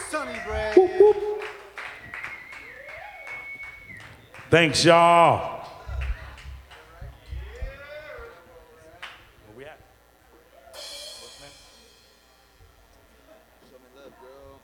Sunny Bread. Thanks, y'all. Where we at? Show me love, girl.